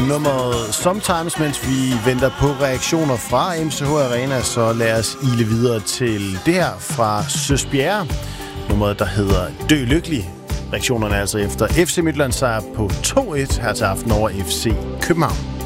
nummeret Sometimes, mens vi venter på reaktioner fra MCH Arena, så lad os ile videre til det her fra Søs Bjerre. Nummeret, der hedder Dø Lykkelig. Reaktionerne er altså efter FC Midtjylland sejr på 2-1 her til aften over FC København.